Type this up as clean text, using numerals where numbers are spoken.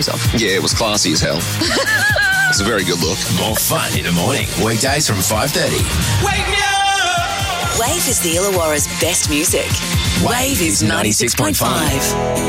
Yeah, it was classy as hell. It's a very good look. More fun in the morning. Weekdays from 5:30. Wake me up! Wave is the Illawarra's best music. Wave is 96.5.